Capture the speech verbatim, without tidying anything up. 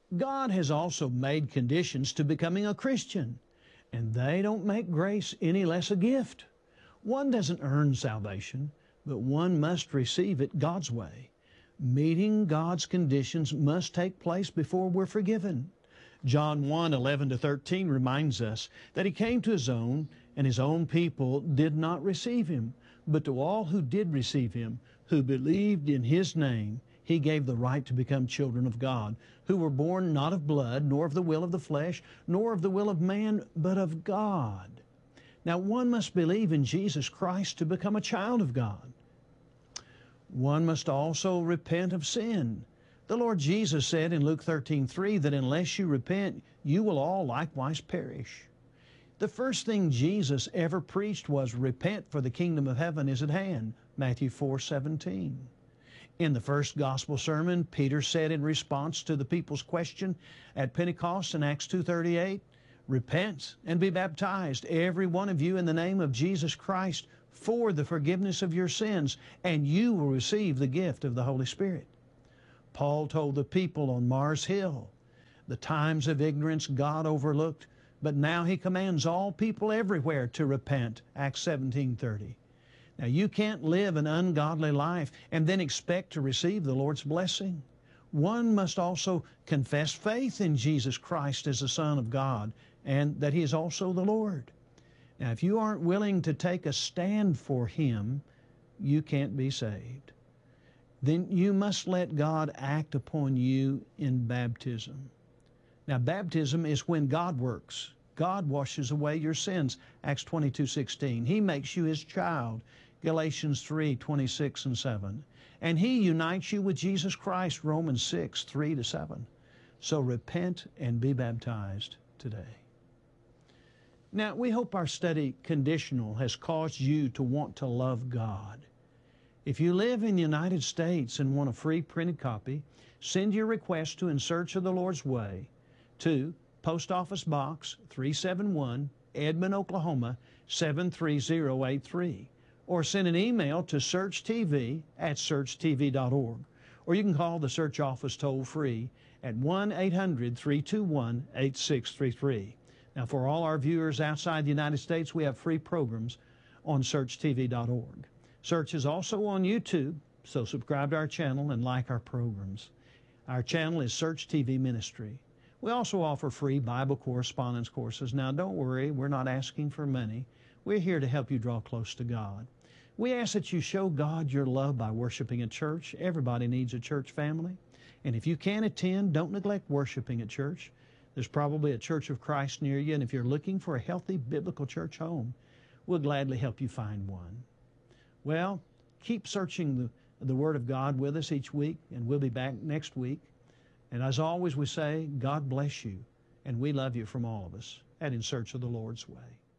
God has also made conditions to becoming a Christian, and they don't make grace any less a gift. One doesn't earn salvation, but one must receive it God's way. Meeting God's conditions must take place before we're forgiven. John one, eleven to thirteen reminds us that He came to His own, and His own people did not receive Him. But to all who did receive Him, who believed in His name, He gave the right to become children of God, who were born not of blood, nor of the will of the flesh, nor of the will of man, but of God. Now, one must believe in Jesus Christ to become a child of God. One must also repent of sin. The Lord Jesus said in Luke thirteen three that unless you repent, you will all likewise perish. The first thing Jesus ever preached was, repent, for the kingdom of heaven is at hand, Matthew four seventeen. In the first gospel sermon, Peter said in response to the people's question at Pentecost in Acts two thirty-eight, repent and be baptized, every one of you, in the name of Jesus Christ, for the forgiveness of your sins, and you will receive the gift of the Holy Spirit. Paul told the people on Mars Hill, the times of ignorance God overlooked, but now He commands all people everywhere to repent, Acts seventeen thirty. Now, you can't live an ungodly life and then expect to receive the Lord's blessing. One must also confess faith in Jesus Christ as the Son of God and that He is also the Lord. Now, if you aren't willing to take a stand for Him, you can't be saved. Then you must let God act upon you in baptism. Now, baptism is when God works. God washes away your sins, Acts twenty-two sixteen. He makes you His child, Galatians three twenty-six and seven. And He unites you with Jesus Christ, Romans six three to seven. So repent and be baptized today. Now, we hope our study, Conditional, has caused you to want to love God. If you live in the United States and want a free printed copy, send your request to In Search of the Lord's Way to Post Office Box three seventy-one, Edmond, Oklahoma seven three zero eight three, or send an email to searchtv at search t v dot org, or you can call the Search Office toll-free at one eight hundred, three two one, eight six three three. Now, for all our viewers outside the United States, we have free programs on search t v dot org. Search is also on YouTube, so subscribe to our channel and like our programs. Our channel is Search T V Ministry. We also offer free Bible correspondence courses. Now, don't worry, we're not asking for money. We're here to help you draw close to God. We ask that you show God your love by worshiping at church. Everybody needs a church family. And if you can't attend, don't neglect worshiping at church. There's probably a Church of Christ near you, and if you're looking for a healthy biblical church home, we'll gladly help you find one. Well, keep searching the, the Word of God with us each week, and we'll be back next week. And as always, we say, God bless you, and we love you from all of us at In Search of the Lord's Way.